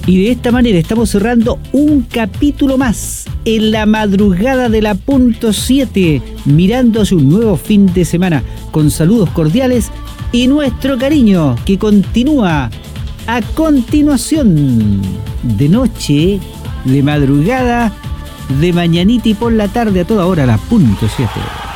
Y de esta manera estamos cerrando un capítulo más en la madrugada de la punto 7, mirando hacia un nuevo fin de semana, con saludos cordiales y nuestro cariño que continúa a continuación, de noche, de madrugada, de mañanita y por la tarde, a toda hora, la punto 7.